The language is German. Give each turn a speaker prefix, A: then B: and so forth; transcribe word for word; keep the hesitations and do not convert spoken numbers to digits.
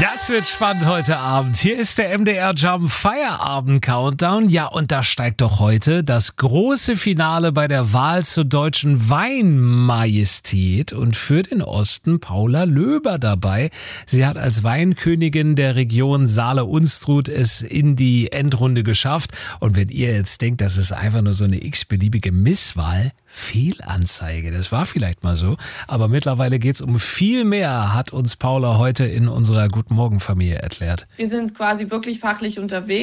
A: Das wird spannend heute Abend. Hier ist der M D R Jump Feierabend Countdown. Ja, und da steigt doch heute das große Finale bei der Wahl zur deutschen Weinmajestät und für den Osten Paula Löber dabei. Sie hat als Weinkönigin der Region Saale-Unstrut es in die Endrunde geschafft. Und wenn ihr jetzt denkt, das ist einfach nur so eine x-beliebige Misswahl, Fehlanzeige, das war vielleicht mal so, aber mittlerweile geht's um viel mehr, hat uns Paula heute in unserer Guten Morgen Familie erklärt.
B: Wir sind quasi wirklich fachlich unterwegs.